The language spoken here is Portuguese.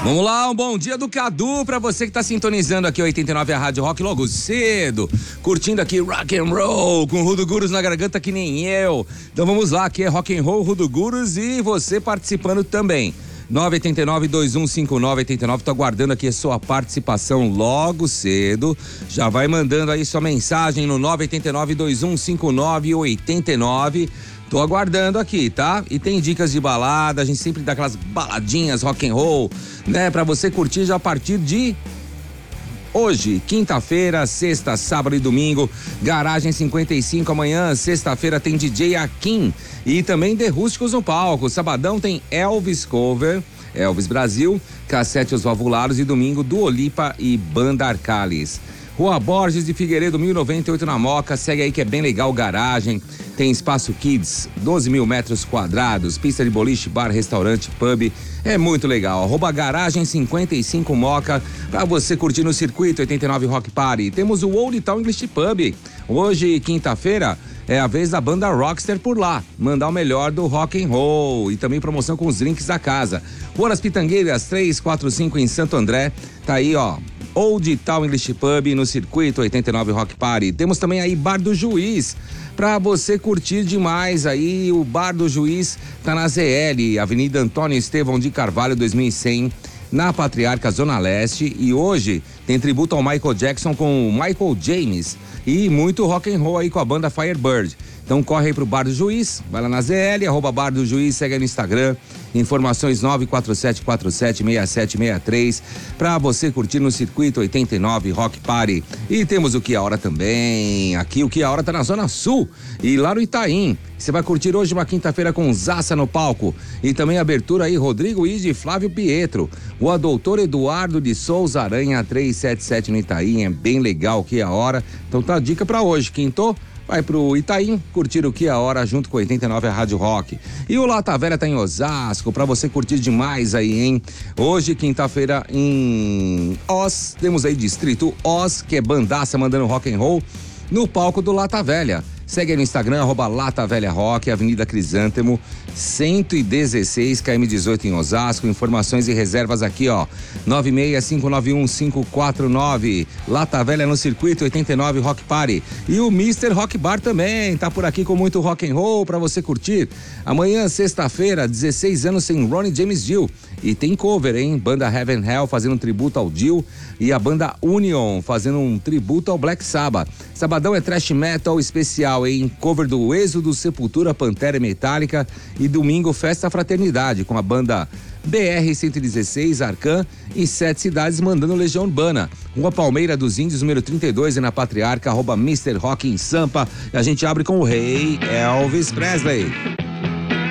Vamos lá, um bom dia do Cadu pra você que tá sintonizando aqui 89 a Rádio Rock logo cedo, curtindo aqui rock and roll com Rudo Gurus na garganta que nem eu. Então vamos lá, aqui é rock and roll, Rudo Gurus e você participando também. 989-2159-89, tô aguardando aqui a sua participação logo cedo. Já vai mandando aí sua mensagem no 989-2159-89. Tô aguardando aqui, tá? E tem dicas de balada, a gente sempre dá aquelas baladinhas rock and roll, né? Pra você curtir já a partir de hoje, quinta-feira, sexta, sábado e domingo, Garagem 55, amanhã, sexta-feira tem DJ Akin e também The Rústicos no palco. Sabadão tem Elvis Cover, Elvis Brasil, Cassete Os Valvulados e domingo Dua Lipa e Banda Arcalis. Rua Borges de Figueiredo, 1098 na Moca, segue aí que é bem legal, Garagem, tem espaço kids, 12 mil metros quadrados, pista de boliche, bar, restaurante, pub, é muito legal. Garagem 55 Moca, pra você curtir no Circuito 89 Rock Party. Temos o Old Town English Pub, hoje, quinta-feira, é a vez da banda Rockster por lá, mandar o melhor do rock and roll e também promoção com os drinks da casa. Rua das Pitangueiras 345 em Santo André, tá aí ó, Old Town English Pub no Circuito 89 Rock Party. Temos também aí Bar do Juiz, pra você curtir demais aí, o Bar do Juiz tá na ZL, Avenida Antônio Estevão de Carvalho 2100, na Patriarca Zona Leste, e hoje tem tributo ao Michael Jackson com o Michael James e muito rock and roll aí com a banda Firebird. Então corre aí pro Bar do Juiz, vai lá na ZL, @Bar do Juiz, segue aí no Instagram, informações 947476763, pra você curtir no Circuito 89 Rock Party. E temos o Que a Hora também, aqui o Que a Hora tá na Zona Sul e lá no Itaim. Você vai curtir hoje uma quinta-feira com Zaça no palco e também abertura aí Rodrigo Ide e Flávio Pietro. O Doutor Eduardo de Souza Aranha 377 no Itaim, é bem legal o Que a Hora. Então tá a dica pra hoje, quinto, vai pro Itaim curtir o Que a Hora junto com 89 a Rádio Rock. E o Lata Velha tá em Osasco, pra você curtir demais aí, hein? Hoje, quinta-feira, em Oz, temos aí Distrito Oz, que é bandaça mandando rock and roll, no palco do Lata Velha. Segue aí no Instagram, @Lata Velha Rock, Avenida Crisântemo, 116, KM18 em Osasco. Informações e reservas aqui, ó, 96591-549. Lata Velha no Circuito 89 Rock Party. E o Mr. Rock Bar também, tá por aqui com muito rock and roll pra você curtir. Amanhã, sexta-feira, 16 anos sem Ronnie James Dio. E tem cover, hein? Banda Heaven Hell fazendo um tributo ao Dio e a banda Union fazendo um tributo ao Black Sabbath. Sabadão é thrash metal especial, hein? Cover do Êxodo, Sepultura, Pantera e Metallica. E domingo, Festa Fraternidade com a banda BR 116, Arcan e 7 cidades mandando Legião Urbana. Rua Palmeira dos Índios, número 32, e na Patriarca, @Mr. Rock em Sampa. E a gente abre com o rei Elvis Presley.